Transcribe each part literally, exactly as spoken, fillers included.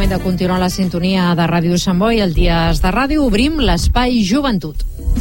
moment de continuar la sintonia de Ràdio Sant Boi. El Dies de Ràdio obrim l'espai Joventut.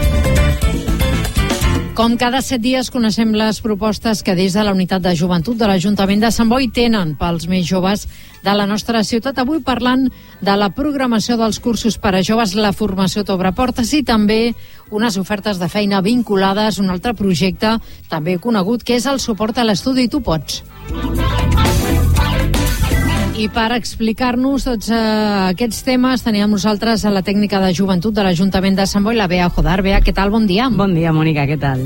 Com cada set dies coneixem les propostes que des de la Unitat de Joventut de l'Ajuntament de Sant Boi tenen pels més joves de la nostra ciutat. Avui parlant de la programació dels cursos per a joves, la formació t'obre portes i també unes ofertes de feina vinculades a un altre projecte també conegut, que és el suport a l'estudi Tu Pots. I per explicar-nos tots eh, aquests temes teníem nosaltres a la tècnica de joventut de l'Ajuntament de Sant Boi, la Bea Jodar. Bea, què tal? Bon dia. Bon dia, Mònica, què tal?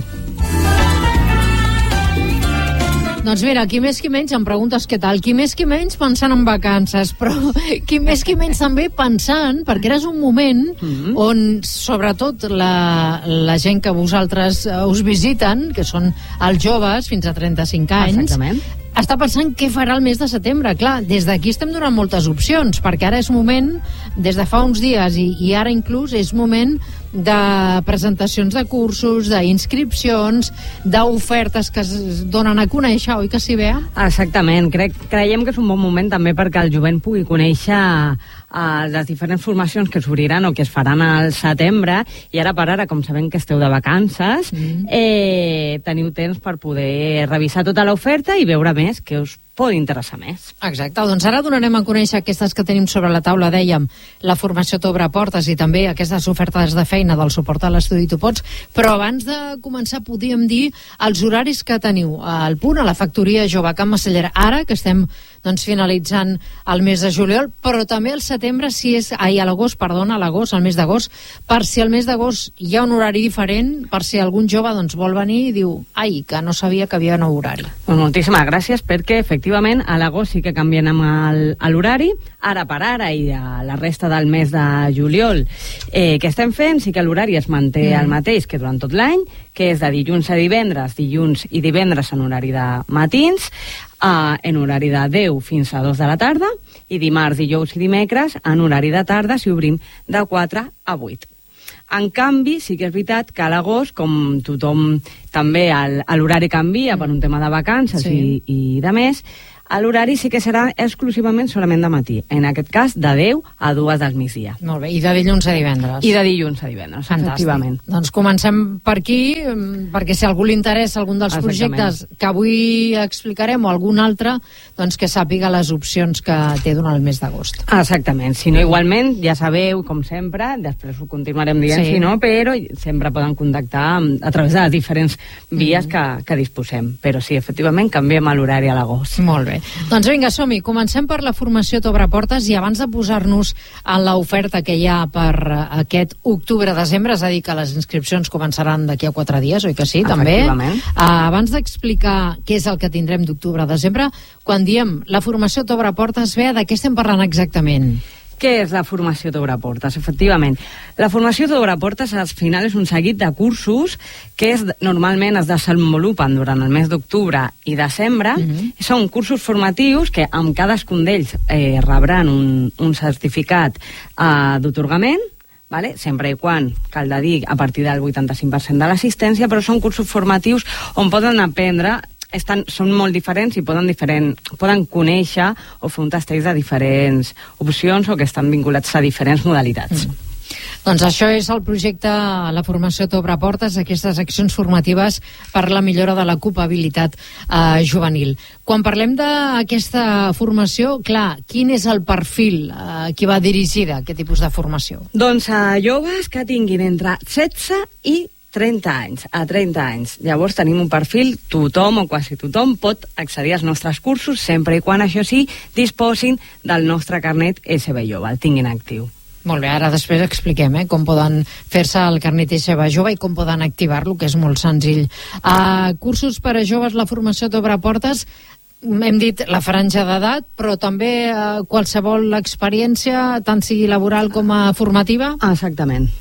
Doncs mira, qui més qui menys em preguntes què tal, qui més qui menys pensant en vacances, però qui més qui menys també pensant, perquè ara és un moment mm-hmm. on sobretot la, la gent que vosaltres us visiten, que són els joves fins a trenta-cinc anys, exactament, està pensant què farà el mes de setembre. Clar, des d'aquí estem donant moltes opcions, perquè ara és moment, des de fa uns dies i, i ara inclús és moment de presentacions de cursos, d'inscripcions, d'ofertes que es donen a conèixer, oi que sí, Bea? Exactament, Crec, creiem que és un bon moment també perquè el jovent pugui conèixer uh, les diferents formacions que s'obriran o que es faran al setembre, i ara per ara, com sabem que esteu de vacances, mm. eh, teniu temps per poder revisar tota l'oferta i veure més que us pot interessar més. Exacte, doncs ara donarem a conèixer aquestes que tenim sobre la taula, dèiem, la formació t'obre portes i també aquestes ofertes de feina del suport a l'estudi Tu Pots, però abans de començar podríem dir els horaris que teniu al punt a la factoria jove Can Massaller, ara que estem doncs finalitzant el mes de juliol, però també el setembre, si és, ai, a l'agost, perdona, a l'agost, el mes d'agost, per si el mes d'agost hi ha un horari diferent, per si algun jove doncs vol venir i diu, ai, que no sabia que havia nou horari. Doncs moltíssimes gràcies, perquè efectivament a l'agost sí que canvien amb l'horari, ara per ara i a la resta del mes de juliol eh, que estem fent, sí que l'horari es manté mm. el mateix que durant tot l'any, que és de dilluns a divendres, dilluns i divendres en horari de matins, Uh, en horari de deu fins a dos de la tarda, i dimarts, dijous i dimecres en horari de tarda, si obrim de quatre a vuit. En canvi, sí que és veritat que a l'agost, com tothom també l'horari canvia per un tema de vacances sí. i, i de més, l'horari sí que serà exclusivament solament de matí, en aquest cas de deu a dues del migdia. Molt bé, i de dilluns a divendres. I de dilluns a divendres, fantàstic. Efectivament. Doncs comencem per aquí, perquè si a algú li interessa algun dels projectes que avui explicarem o algun altre, doncs que sàpiga les opcions que té durant el mes d'agost. Exactament, si no igualment, ja sabeu, com sempre, després ho continuarem dient sí. si no, però sempre poden contactar a través de les diferents vies mm. que, que disposem. Però sí, efectivament, canviem l'horari a l'agost. Molt bé. Doncs vinga, som-hi. Comencem per la formació t'obre portes, i abans de posar-nos en l'oferta que hi ha per aquest octubre-desembre, és a dir, que les inscripcions començaran d'aquí a quatre dies, oi que sí, també? Uh, abans d'explicar què és el que tindrem d'octubre-desembre, quan diem la formació t'obre portes, Bea, de què estem parlant exactament? Què és la formació t'obre portes? Efectivament, la formació t'obre portes al final és un seguit de cursos que és, normalment es desenvolupen durant el mes d'octubre i desembre. Mm-hmm. Són cursos formatius que amb cadascun d'ells eh, rebran un, un certificat eh, d'atorgament, vale? Sempre i quan, cal de dir, a partir del vuitanta-cinc per cent de l'assistència, però són cursos formatius on poden aprendre. Estan, són molt diferents i poden, diferent, poden conèixer o fer un tasteig de diferents opcions o que estan vinculats a diferents modalitats. Mm. Doncs això és el projecte, la formació t'obre portes, aquestes accions formatives per la millora de l'ocupabilitat eh, juvenil. Quan parlem d'aquesta formació, clar, quin és el perfil eh, que va dirigida a aquest tipus de formació? Doncs a joves que tinguin entre setze i trenta anys, a trenta anys. Llavors tenim un perfil, tothom o quasi tothom pot accedir als nostres cursos, sempre i quan, això sí, disposin del nostre carnet S B Jove, el tinguin actiu. Molt bé, ara després expliquem eh, com poden fer-se el carnet S B Jove i com poden activar-lo, que és molt senzill. Uh, cursos per a joves, la formació t'obre portes, hem dit la franja d'edat, però també uh, qualsevol experiència, tant sigui laboral com a formativa? Exactament.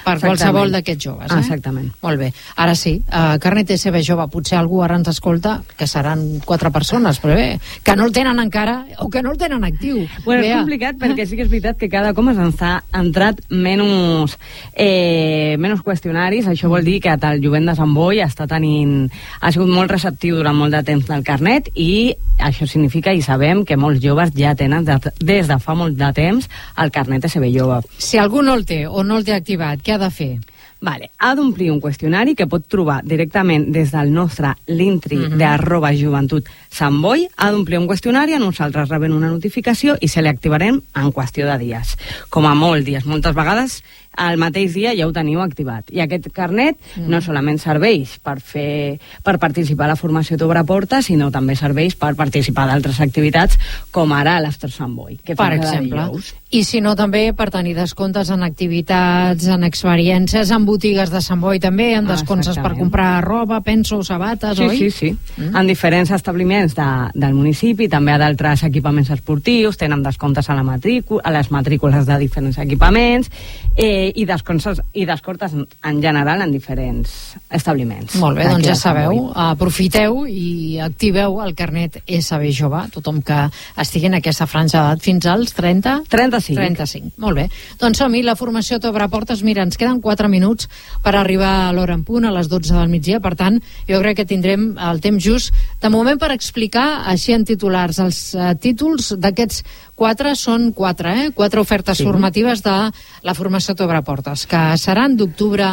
Per qualsevol d'aquests joves, eh? Exactament. Molt bé. Ara sí, uh, carnet S B jove, potser algú ara ens escolta, que seran quatre persones, però bé, que no el tenen encara, o que no el tenen actiu. Bueno, Bea. és complicat perquè sí que és veritat que cada cop ens ha entrat menys, eh, menys qüestionaris. Això vol dir que el jovent de Sant Boi està tenint, ha sigut molt receptiu durant molt de temps del carnet, i això significa, i sabem, que molts joves ja tenen de, des de fa molt de temps el carnet S B jove. Si algú no el té o no el té activat, què ha de fer? Vale, ha d'omplir un qüestionari que pot trobar directament des del nostre Linktree Mhm. de arroba joventut Sant Boi. Ha d'omplir un qüestionari, a nosaltres rebem una notificació i se li activarem en qüestió de dies. Com a molt dies, moltes vegades al mateix dia ja ho teniu activat. I aquest carnet Mm. no solament serveix per fer per participar a la formació T'obre portes, sinó també serveix per participar d'altres activitats, com ara l'After Sant Boi, que Per fem cada exemple. dijous. I si no, també per tenir descomptes en activitats, en experiències, en botigues de Sant Boi també, en descomptes per Exactament. comprar roba, penso, sabates, Sí, oi? sí, sí. Mm. En diferents establiments de, del municipi, també a d'altres equipaments esportius, tenen descomptes a, la matrícula, a les matrícules de diferents equipaments, eh, i descomptes, i descomptes en general en diferents establiments. Molt bé, d'aquí doncs ja de Sant sabeu, Boi. aprofiteu i activeu el carnet S B jove, tothom que estigui en aquesta franja d'edat fins als trenta? trenta-cinc. trenta-cinc, molt bé. Doncs som-hi, la formació T'obre portes. Mira, ens queden quatre minuts per arribar a l'hora en punt, a les dotze del migdia, per tant, jo crec que tindrem el temps just, de moment, per explicar, així en titulars, els uh, títols d'aquests quatre són quatre, eh? Quatre ofertes Sí. formatives de la formació T'obre portes, que seran d'octubre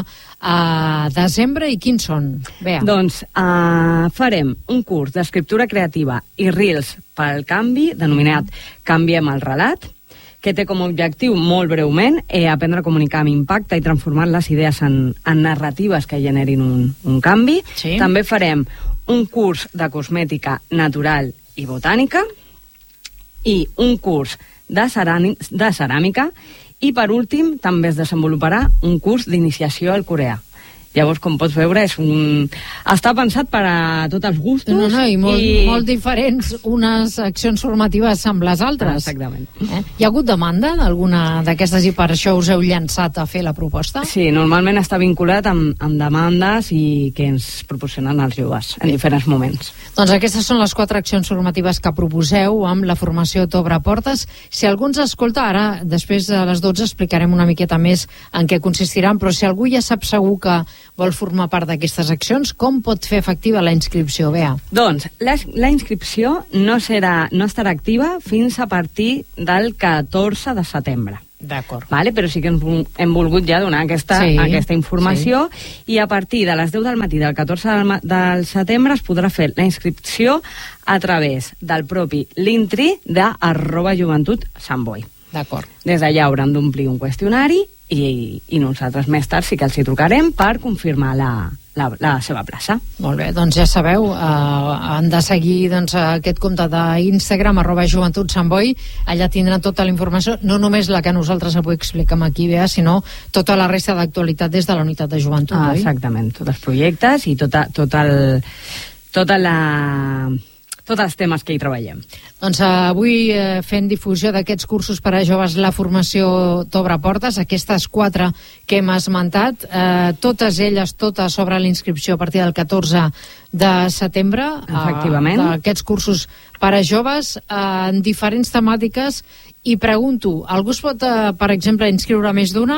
a desembre, i quins són? Bea. Doncs uh, farem un curs d'escriptura creativa i Reels pel canvi, denominat Canviem el relat, que té com a objectiu, molt breument, eh, aprendre a comunicar amb impacte i transformar les idees en, en narratives que generin un, un canvi. Sí. També farem un curs de cosmètica natural i botànica i un curs de, ceràmic, de ceràmica, i per últim també es desenvoluparà un curs d'iniciació al coreà. Llavors, com pots veure, és un... està pensat per a tots els gustos. No, no, i molt, i... molt diferents unes accions formatives amb les altres. Exactament. Eh? Hi ha hagut demanda d'alguna d'aquestes i per això us heu llançat a fer la proposta? Sí, normalment està vinculat amb, amb demandes i que ens proporcionen els joves en diferents moments. Doncs aquestes són les quatre accions formatives que proposeu amb la formació T'obre portes. Si algú ens escolta, ara, després de les dotze, explicarem una miqueta més en què consistiran, però si algú ja sap segur que vol formar part d'aquestes accions, com pot fer efectiva la inscripció, Bea? Doncs la, la inscripció no, serà, no estarà activa fins a partir del catorze de setembre. D'acord. Vale? Però sí que hem, hem volgut ja donar aquesta, Sí, aquesta informació, sí. I a partir de les deu del matí del catorze del, del setembre es podrà fer la inscripció a través del propi Linktree de arroba joventut Sant Boi. D'acord. Des d'allà hauran d'omplir un qüestionari i, i nosaltres més tard sí que els hi trucarem per confirmar la, la, la seva plaça. Molt bé, doncs ja sabeu, eh, han de seguir doncs, aquest compte d'Instagram, arroba joventut Sant Boi, allà tindran tota la informació, no només la que nosaltres avui expliquem aquí, Bea, sinó tota la resta d'actualitat des de la unitat de joventut, Ah, oi? exactament, tots els projectes i tota, tot el, tota la... tots els temes que hi treballem. Doncs eh, avui eh, fent difusió d'aquests cursos per a joves, la formació T'obre portes, aquestes quatre que hem esmentat, eh, totes elles, totes sobre l'inscripció a partir del catorze de setembre. Efectivament. Eh, d'aquests cursos per a joves eh, en diferents temàtiques, i pregunto, algú es pot, eh, per exemple, inscriure més d'una?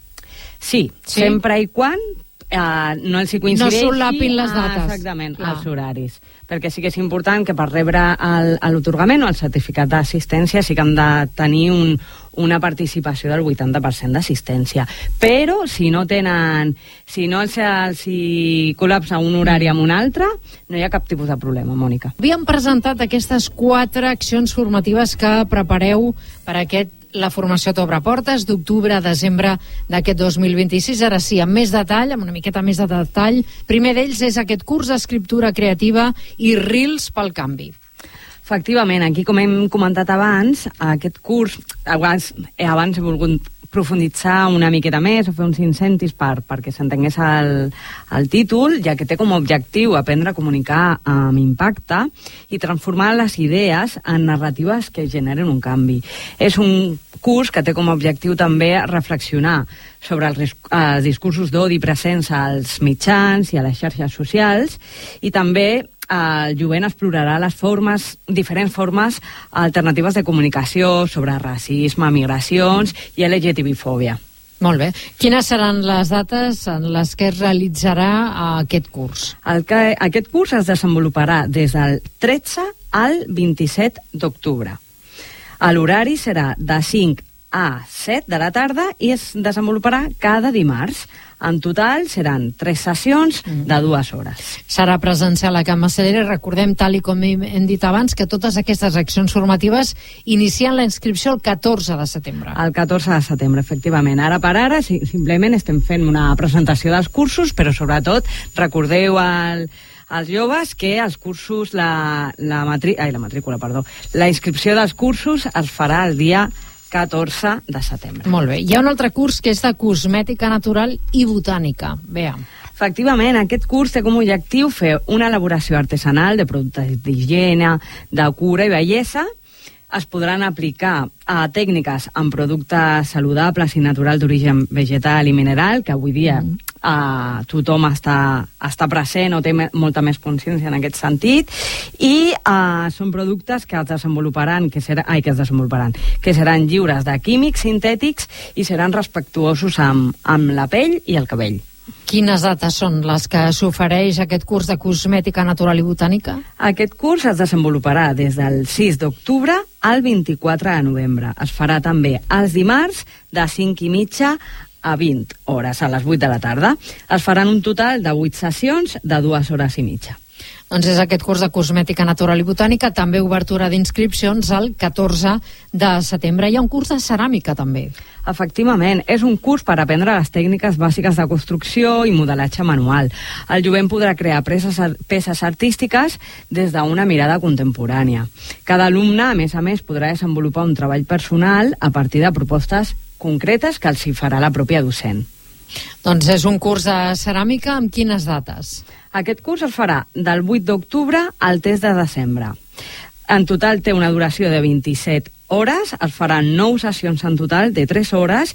Sí, Sí? sempre i quan Uh, no els hi coincideixi... No solapin les dates. Ah, exactament, Clar. els horaris. Perquè sí que és important que per rebre l'otorgament o el certificat d'assistència sí que hem de tenir un, una participació del vuitanta per cent d'assistència. Però si no tenen... Si no els, els hi col·lapsa un horari amb un altre, no hi ha cap tipus de problema, Mònica. Havíem presentat aquestes quatre accions formatives que prepareu per aquest la formació T'obre portes d'octubre a desembre d'aquest dos mil vint-i-sis. Ara sí, amb més detall, amb una miqueta més de detall. Primer d'ells és aquest curs d'escriptura creativa i Reels pel canvi. Efectivament, aquí, com hem comentat abans, aquest curs, abans, abans he volgut profunditzar una miqueta més o fer uns incentis per, perquè s'entengués el, el títol, ja que té com a objectiu aprendre a comunicar amb impacte i transformar les idees en narratives que generen un canvi. És un curs que té com a objectiu també reflexionar sobre els, els discursos d'odi presents als mitjans i a les xarxes socials, i també el jovent explorarà les formes, diferents formes alternatives de comunicació sobre racisme, migracions i L G T B-fòbia. Molt bé. Quines seran les dates en les que es realitzarà aquest curs? El que, aquest curs es desenvoluparà des del tretze al vint-i-set d'octubre. L'horari serà de cinc a set de la tarda i es desenvoluparà cada dimarts. En total seran tres sessions de dues hores. Serà presencial a Can Massalera. Recordem, tal i com hem dit abans, que totes aquestes accions formatives inicien la inscripció el catorze de setembre. El catorze de setembre, efectivament. Ara per ara, sí, simplement estem fent una presentació dels cursos, però sobretot recordeu el... als joves que els cursos, la, la, matrí... Ai, la matrícula, perdó, la inscripció dels cursos es farà el dia catorze de setembre. Molt bé. Hi ha un altre curs que és de cosmètica natural i botànica. Bea. Efectivament, aquest curs té com a objectiu fer una elaboració artesanal de productes d'higiene, de cura i bellesa. Es podran aplicar a tècniques amb productes saludables i naturals d'origen vegetal i mineral, que avui dia mm. Uh, tothom està, està present o té me, molta més consciència en aquest sentit, i uh, són productes que es desenvoluparan que, ser, ai, que es desenvoluparan que seran lliures de químics sintètics i seran respectuosos amb, amb la pell i el cabell. Quines dates són les que s'ofereix aquest curs de cosmètica natural i botànica? Aquest curs es desenvoluparà des del sis d'octubre al vint-i-quatre de novembre. Es farà també els dimarts de cinc i mitja a vint hores, a les vuit de la tarda. Es faran un total de vuit sessions de dues hores i mitja. Doncs és aquest curs de cosmètica natural i botànica, també obertura d'inscripcions el catorze de setembre. Hi ha un curs de ceràmica, també. Efectivament, és un curs per aprendre les tècniques bàsiques de construcció i modelatge manual. El jovent podrà crear peces, peces artístiques des d'una mirada contemporània. Cada alumne, a més a més, podrà desenvolupar un treball personal a partir de propostes concretes que els hi farà la pròpia docent. Doncs és un curs de ceràmica amb quines dates? Aquest curs es farà del vuit d'octubre al tres de desembre. En total té una duració de vint-i-set hores, es faran nou sessions en total de tres hores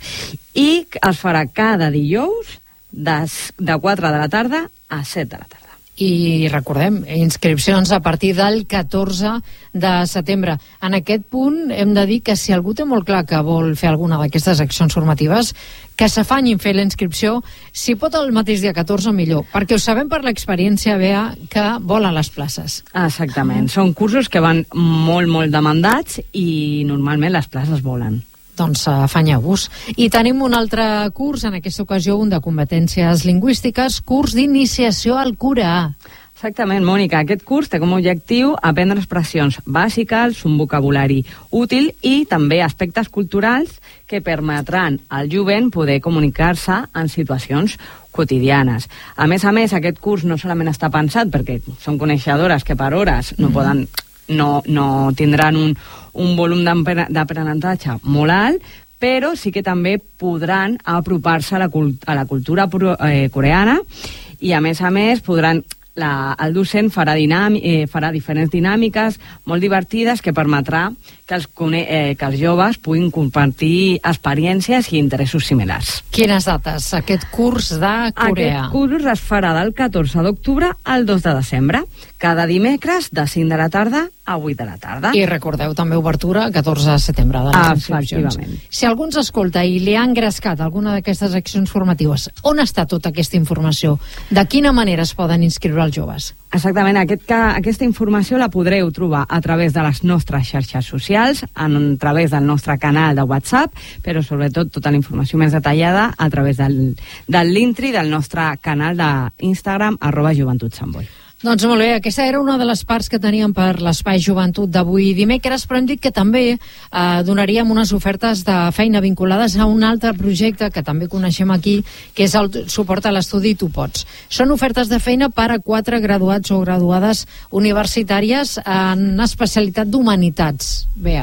i es farà cada dijous de, de quatre de la tarda a set de la tarda. I recordem, inscripcions a partir del catorze de setembre. En aquest punt hem de dir que si algú té molt clar que vol fer alguna d'aquestes accions formatives, que s'afanyin fer la inscripció, si pot el mateix dia catorze millor, perquè ho sabem per l'experiència, Bea, que volen les places. Exactament, són cursos que van molt, molt demandats i normalment les places volen. Doncs afanyeu-vos. I tenim un altre curs, en aquesta ocasió un de competències lingüístiques, curs d'iniciació al coreà. Exactament, Mònica. Aquest curs té com a objectiu aprendre expressions bàsiques, un vocabulari útil i també aspectes culturals que permetran al jovent poder comunicar-se en situacions quotidianes. A més a més, aquest curs no solament està pensat perquè són coneixedores que per hores no mm. poden... no, no tindran un, un volum d'aprenentatge molt alt, però sí que també podran apropar-se a la, cult a la cultura eh, coreana i, a més a més, podran... La, el docent farà, eh, farà diferents dinàmiques molt divertides que permetrà que els, eh, que els joves puguin compartir experiències i interessos similars. Quines dates? Aquest curs de coreà? Aquest curs es farà del catorze d'octubre al dos de desembre, cada dimecres de cinc de la tarda a vuit de la tarda. I recordeu també obertura catorze de setembre de les inscripcions. Si algú ens escolta i li ha engrescat alguna d'aquestes accions formatives, on està tota aquesta informació? De quina manera es poden inscriure els joves? Exactament, aquest, que, aquesta informació la podreu trobar a través de les nostres xarxes socials, en, a través del nostre canal de WhatsApp, però sobretot tota la informació més detallada a través del, del Linktree del nostre canal d'Instagram, arroba Joventut Sant Boi. Doncs molt bé, aquesta era una de les parts que teníem per l'Espai Joventut d'avui dimecres, però hem dit que també eh, donaríem unes ofertes de feina vinculades a un altre projecte que també coneixem aquí, que és el suport a l'estudi Tu Pots. Són ofertes de feina per a quatre graduats o graduades universitàries en especialitat d'Humanitats. Bea.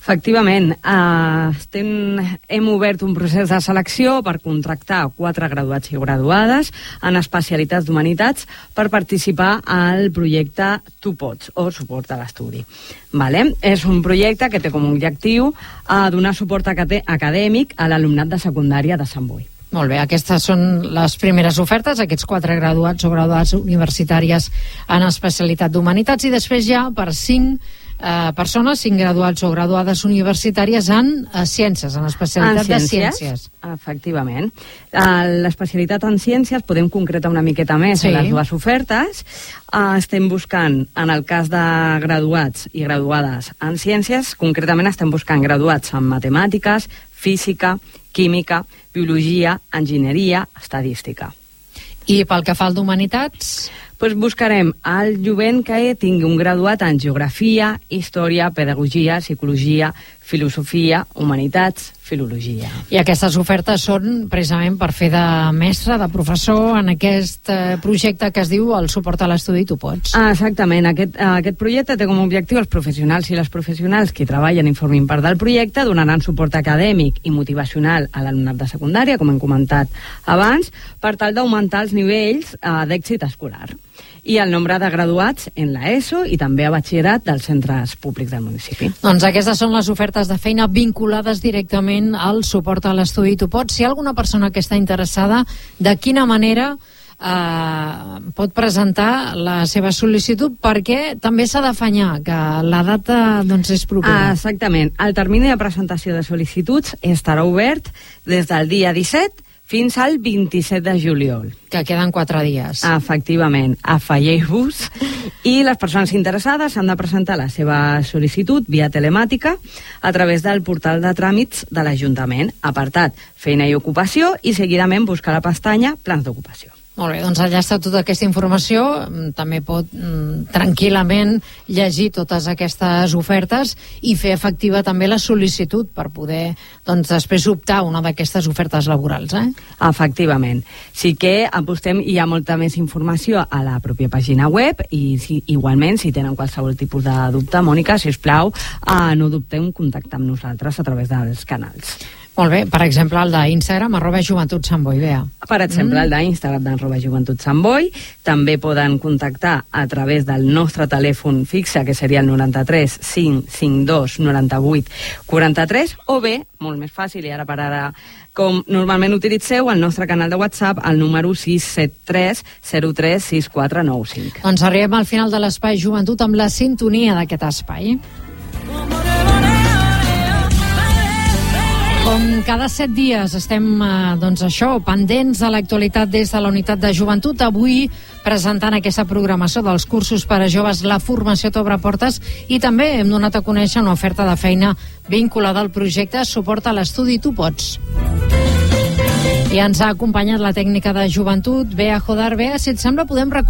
Efectivament, eh, estem, hem obert un procés de selecció per contractar quatre graduats i graduades en especialitats d'humanitats per participar al projecte Tu Pots, o suport a l'estudi. Vale? És un projecte que té com a objectiu eh, donar suport acad- acadèmic a l'alumnat de secundària de Sant Boi. Molt bé, aquestes són les primeres ofertes, aquests quatre graduats o graduades universitàries en especialitat d'humanitats, i després ja per cinc eh, persones, cinc graduats o graduades universitàries en eh, ciències, en especialitat en de ciències, ciències. Efectivament. Uh, l'especialitat en ciències, podem concretar una miqueta més Sí. en les dues ofertes. Uh, estem buscant, en el cas de graduats i graduades en ciències, concretament estem buscant graduats en matemàtiques, física, química, biologia, enginyeria, estadística. I pel que fa al d'humanitats? Pues buscarem el jovent que tingui un graduat en geografia, història, pedagogia, psicologia, filosofia, humanitats, filologia. I aquestes ofertes són precisament per fer de mestre, de professor, en aquest eh, projecte que es diu el suport a l'estudi Tu Pots. Ah, exactament. Aquest, eh, aquest projecte té com a objectiu els professionals i les professionals que treballen i formin part del projecte, donaran suport acadèmic i motivacional a l'alumnat de secundària, com hem comentat abans, per tal d'augmentar els nivells eh, d'èxit escolar i el nombre de graduats en l'ESO i també a batxillerat dels centres públics del municipi. Doncs aquestes són les ofertes de feina vinculades directament al suport a l'estudi Tu Pots. Si hi ha alguna persona que està interessada, de quina manera eh, pot presentar la seva sol·licitud, perquè també s'ha d'afanyar que la data doncs, és propera. Ah, exactament. El termini de presentació de sol·licituds estarà obert des del dia disset fins al vint-i-set de juliol. Que queden quatre dies. Efectivament, afegeix-vos. I les persones interessades han de presentar la seva sol·licitud via telemàtica a través del portal de tràmits de l'Ajuntament, apartat Feina i Ocupació, i seguidament buscar la pestanya Plans d'Ocupació. Molt bé, doncs allà està tota aquesta informació. També pot mm, tranquil·lament llegir totes aquestes ofertes i fer efectiva també la sol·licitud per poder doncs, després optar a una d'aquestes ofertes laborals. Eh? Efectivament. Sí que apostem, hi ha molta més informació a la pròpia pàgina web i si, igualment, si tenen qualsevol tipus de dubte, Mònica, sisplau, eh, no dubteu en contactar amb nosaltres a través dels canals. Molt bé, per exemple, el d'Instagram, arroba Joventut Sant Boi, Bea. Per exemple, mm. el d'Instagram d'arroba Joventut Sant Boi. També poden contactar a través del nostre telèfon fixe, que seria el noranta-tres cinc cinquanta-dos noranta-vuit quaranta-tres, o bé, molt més fàcil, i ara per ara, com normalment utilitzeu, el nostre canal de WhatsApp, el número sis set tres zero tres sis quatre nou cinc. Doncs arribem al final de l'Espai Joventut amb la sintonia d'aquest espai. Com cada set dies estem, eh, doncs això, pendents de l'actualitat des de la Unitat de Joventut. Avui presentant aquesta programació dels cursos per a joves, la formació t'obre portes, i també hem donat a conèixer una oferta de feina vinculada al projecte Suport a l'estudi Tu Pots. I ens ha acompanyat la tècnica de Joventut, Bea Jodar. Bea, si et sembla, podem recordar